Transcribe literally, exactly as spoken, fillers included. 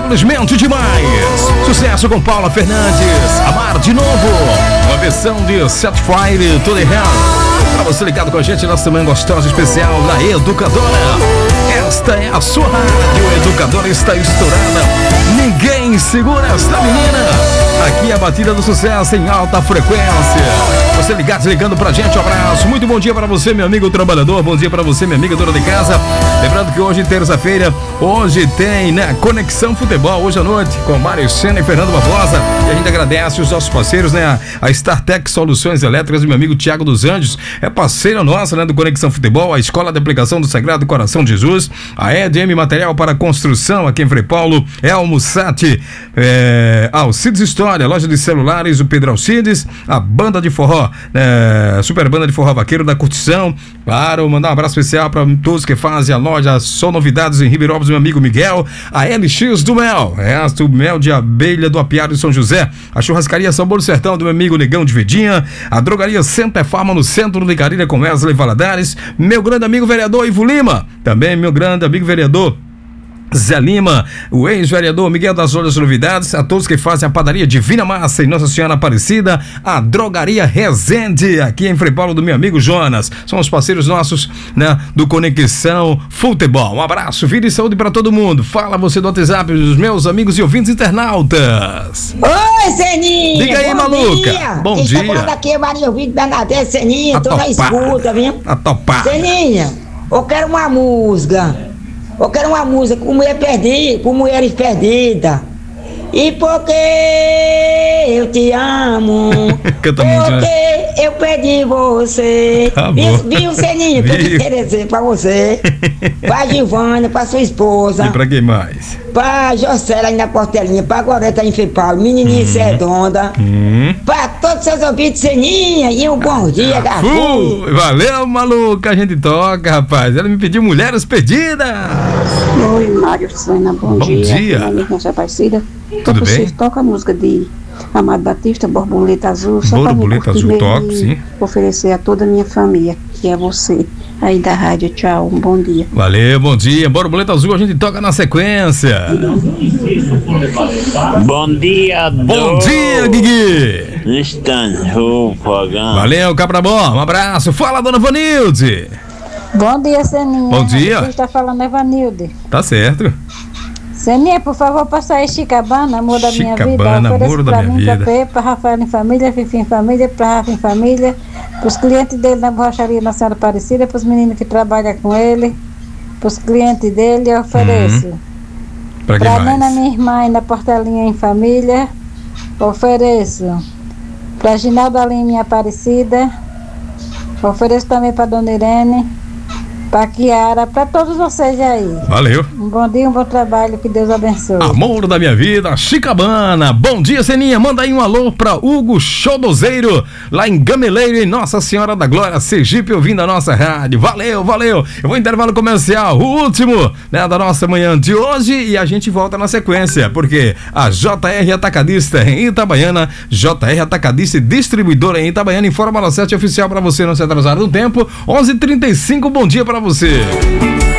simplesmente demais. Sucesso com Paula Fernandes, Amar de Novo, uma versão de Set Fire to the Hell. Pra você ligado com a gente nessa manhã gostosa especial na Educadora. Esta é a sua rádio, Educadora está estourada. Ninguém segura esta menina. Aqui é a batida do sucesso em alta frequência. Você ligado, ligando pra gente, um abraço. Muito bom dia pra você, meu amigo trabalhador. Bom dia pra você, minha amiga dona de casa. Lembrando que hoje, terça-feira, hoje tem, né, Conexão Futebol, hoje à noite, com Mário Sena e Fernando Barbosa. E a gente agradece os nossos parceiros, né, a StarTech Soluções Elétricas e meu amigo Tiago dos Anjos. É parceira nossa, né, do Conexão Futebol, a Escola de Aplicação do Sagrado Coração de Jesus, a E D M Material para Construção aqui em Frei Paulo, Elmo Sati, é, Alcides História, loja de celulares, o Pedro Alcides, a banda de forró, é, super banda de forró vaqueiro da curtição. Claro, mandar um abraço especial para todos que fazem a loja Só Novidades em Ribeirópolis, meu amigo Miguel, a L X do Mel, é o mel de abelha do Apiário de São José, a churrascaria Sabor do Sertão do meu amigo Negão de Vedinha, a drogaria Center Farma no centro de Carilha com Wesley Valadares, meu grande amigo vereador Ivo Lima, também meu grande amigo vereador Zé Lima, o ex-vereador Miguel das Olhas Novidades, a todos que fazem a padaria Divina Massa em Nossa Senhora Aparecida, a drogaria Resende, aqui em Frei Paulo do meu amigo Jonas, são os parceiros nossos, né, do Conexão Futebol. Um abraço, vida e saúde para todo mundo. Fala você do WhatsApp dos meus amigos e ouvintes internautas. Oi, Seninha! Diga aí, bom maluca! Dia. Bom Quem dia! Tá falando aqui é Maria Ovidio Bernadette, Seninha, A tô na topar. escuta, viu? A topar. Seninha, eu quero uma música. Eu quero uma música com mulher perdida, com mulheres perdidas. E porque eu te amo, Canta muito, porque né? eu perdi você. Tá viu, bom. viu, Seninha? Tô Vi. querendo dizer pra você, pra Givana, pra sua esposa, E pra quem mais? pra Jocela aí na Portelinha, pra Goreta em Frei Paulo, menininha Uhum. Redonda, Hum. pra todos os seus ouvintes, Seninha, e um bom dia, Garfuz. Uh, valeu, maluca, a gente toca, rapaz. Ela me pediu Mulheres Perdidas. Oi, Mário Sena, bom, Bom dia. dia. Minha amiga Nossa Aparecida. Tudo bem? Você toca a música de Amado Batista, Borboleta Azul. Só Borboleta pra mim Azul, curtir toco, e sim. oferecer a toda a minha família, que é você, aí da rádio. Tchau, um bom dia. Valeu, bom dia. Borboleta Azul, a gente toca na sequência. Bom dia, Bom dia, Guigui. Estando o programa. Valeu, Cabra Bom, um abraço. Fala, dona Vanilde. Bom dia, Seninha. Bom dia. Você está falando é Vanilde. Tá certo. Seninha, por favor, passa aí Chicabana, amor da minha vida. Chicabana, Ofereça amor da pra minha mim, vida. pra Pepe, pra Rafael em família, Fifi em família, pra Rafa em família, pros clientes dele na borracharia na Senhora Aparecida, pros meninos que trabalham com ele, pros clientes dele, eu ofereço. Uhum. Pra quem Pra Nana, mais? minha irmã, aí na Portelinha em família, ofereço. Pra Ginalda Lima em Aparecida, ofereço também pra Dona Irene, pra Kiara, pra todos vocês aí. Valeu. Um bom dia, um bom trabalho, que Deus abençoe. Amor da minha vida, Chicabana. Bom dia, Seninha. Manda aí um alô pra Hugo Chodozeiro, lá em Gameleiro, em Nossa Senhora da Glória, Sergipe, ouvindo a nossa rádio. Valeu, valeu. Eu vou intervalo comercial, o último, né, da nossa manhã de hoje, e a gente volta na sequência, porque a J R Atacadista em Itabaiana, J R Atacadista e distribuidora em Itabaiana, informa no sete oficial pra você não se atrasar no tempo, onze e trinta e cinco, bom dia pra você.